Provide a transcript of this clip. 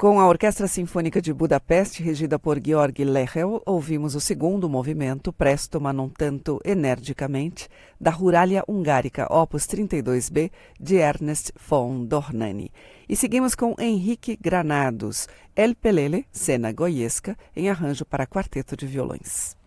Com a Orquestra Sinfônica de Budapeste, regida por Georg Lehel, ouvimos o segundo movimento, presto ma non tanto energicamente, da Ruralia Hungarica, opus 32b, de Ernest von Dohnányi. E seguimos com Henrique Granados, El Pelele, cena goiesca, em arranjo para quarteto de violões.